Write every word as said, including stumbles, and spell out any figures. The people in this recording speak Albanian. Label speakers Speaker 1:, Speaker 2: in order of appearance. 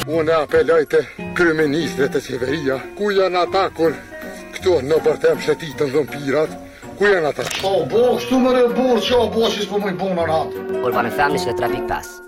Speaker 1: Una apelajte kryeministre të qeveria. Ku janë ata kur këto në bërtem shëtitën dhëmpirat? Ku janë ata?
Speaker 2: O, bo, kështu më re burë që o bo që s'po më i bonë në ratë.
Speaker 3: Urbanën Familjes në trafik pas.